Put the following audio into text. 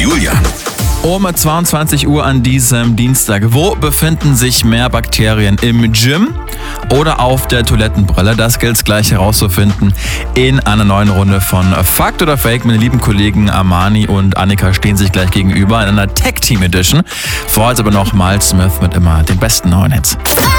Julian. Um 22 Uhr an diesem Dienstag. Wo befinden sich mehr Bakterien? Im Gym oder auf der Toilettenbrille? Das gilt es gleich herauszufinden in einer neuen Runde von Fakt oder Fake. Meine lieben Kollegen Armani und Annika stehen sich gleich gegenüber in einer Tag Team Edition. Vorher aber noch Miles Smith mit immer den besten neuen Hits.